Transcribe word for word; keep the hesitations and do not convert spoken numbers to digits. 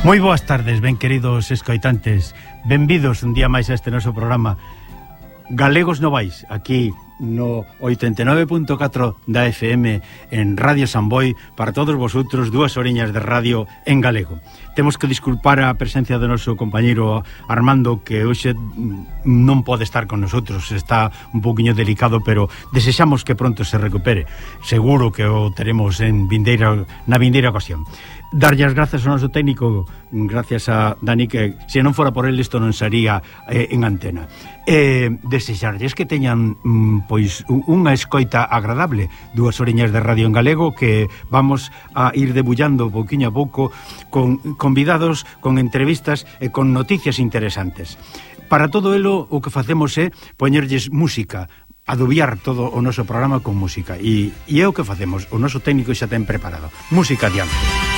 Moi boas tardes, ben queridos escoitantes. Benvidos un día máis a este noso programa Galegos Novais, aquí no oitenta e nove punto catro da F M en Radio Samboy, para todos vosotros, dúas oriñas de radio en galego. Temos que disculpar a presencia do noso compañeiro Armando, que hoxe non pode estar con nosotros, está un poquinho delicado, pero desexamos que pronto se recupere. Seguro que o teremos en vindeira, na vindeira ocasión. Darlle as grazas ao noso técnico, gracias a Dani, que se non fora por el isto non sería eh, en antena. Eh, desexarlles que teñan mm, pois unha escoita agradable, dúas oriñas de radio en galego, que vamos a ir debullando pouquiño a pouco con convidados, con entrevistas e con noticias interesantes. Para todo elo, o que facemos é poñerlles música, adobiar todo o noso programa con música, e, e é o que facemos. O noso técnico xa ten preparado música adiante.